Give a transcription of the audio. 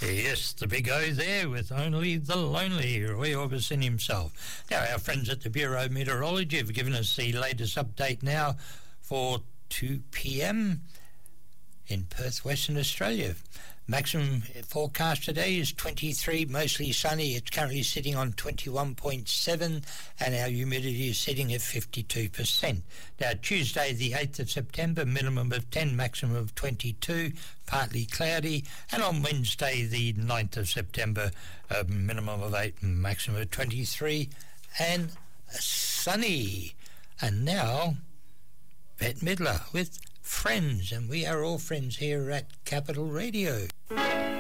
Yes, the big O there with Only the Lonely, Roy Orbison himself. Now, our friends at the Bureau of Meteorology have given us the latest update now for 2 p.m. in Perth, Western Australia. Maximum forecast today is 23, mostly sunny. It's currently sitting on 21.7, and our humidity is sitting at 52%. Now, Tuesday, the 8th of September, minimum of 10, maximum of 22, partly cloudy. And on Wednesday, the 9th of September, a minimum of 8, maximum of 23, and sunny. And now, Bette Midler with Friends, and we are all friends here at Capital Radio.